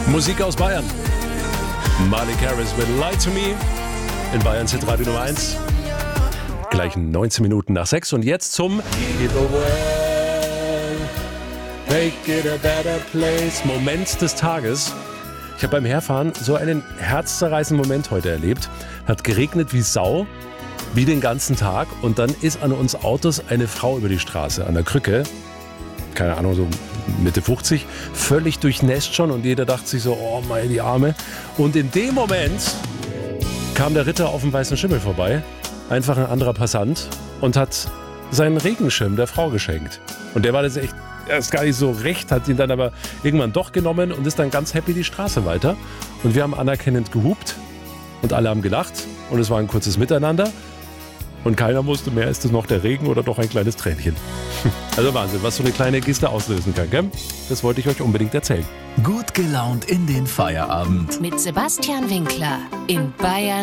Musik aus Bayern. Malik Harris with Lie to Me in Bayerns Hitradio Nummer 1. Gleich 19 Minuten nach 6 und jetzt zum Make it a better place. Moment des Tages. Ich habe beim Herfahren so einen herzzerreißenden Moment heute erlebt. Hat geregnet wie Sau, wie den ganzen Tag. Und dann ist an uns Autos eine Frau über die Straße an der Krücke. Keine Ahnung, so Mitte 50, völlig durchnässt schon und jeder dachte sich so, oh meine die Arme. Und in dem Moment kam der Ritter auf dem weißen Schimmel vorbei, einfach ein anderer Passant und hat seinen Regenschirm der Frau geschenkt. Und der war das echt erst gar nicht so recht, hat ihn dann aber irgendwann doch genommen und ist dann ganz happy die Straße weiter. Und wir haben anerkennend gehupt und alle haben gelacht und es war ein kurzes Miteinander. Und keiner wusste mehr, ist es noch der Regen oder doch ein kleines Tränchen. Also Wahnsinn, was so eine kleine Geste auslösen kann, gell? Das wollte ich euch unbedingt erzählen. Gut gelaunt in den Feierabend. Mit Sebastian Winkler in Bayern